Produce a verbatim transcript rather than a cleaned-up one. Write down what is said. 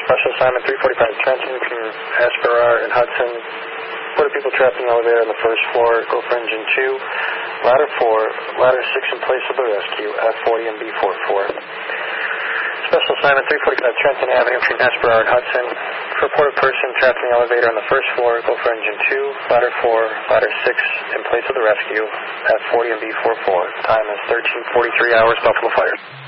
Special assignment three forty-five Trenton between Esperar and Hudson. Forty people trapped in the elevator on the first floor. Go for engine two. Ladder four. Ladder six in place of the rescue. F forty and B forty-four. Special assignment three forty-five Trenton Avenue between Esperar and Hudson. For reported person trapped in the elevator on the first floor. Go for engine two. Ladder four. Ladder six in place of the rescue. F forty and B forty-four. Time is thirteen forty-three hours. Buffalo Fire.